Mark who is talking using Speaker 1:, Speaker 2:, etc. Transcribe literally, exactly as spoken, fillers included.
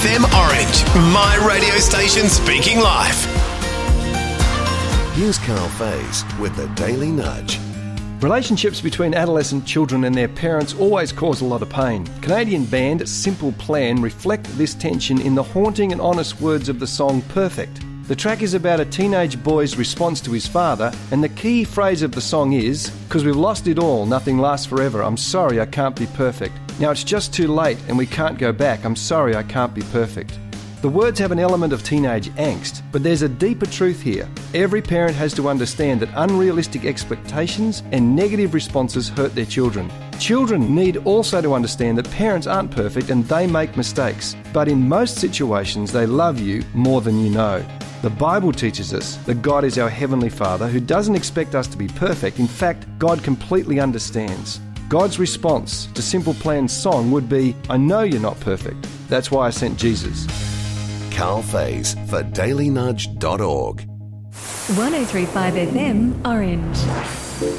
Speaker 1: M Orange, my radio station speaking life.
Speaker 2: Here's Carl Faze with the Daily Nudge.
Speaker 3: Relationships between adolescent children and their parents always cause a lot of pain. Canadian band Simple Plan reflect this tension in the haunting and honest words of the song Perfect. The track is about a teenage boy's response to his father, and the key phrase of the song is, "'Cause we've lost it all, nothing lasts forever, I'm sorry I can't be perfect. Now it's just too late and we can't go back, I'm sorry I can't be perfect." The words have an element of teenage angst, but there's a deeper truth here. Every parent has to understand that unrealistic expectations and negative responses hurt their children. Children need also to understand that parents aren't perfect and they make mistakes, but in most situations they love you more than you know. The Bible teaches us that God is our Heavenly Father who doesn't expect us to be perfect. In fact, God completely understands. God's response to Simple Plan's song would be, "I know you're not perfect. That's why I sent Jesus."
Speaker 2: Carl Faze for daily nudge dot org.
Speaker 4: one oh three point five F M Orange.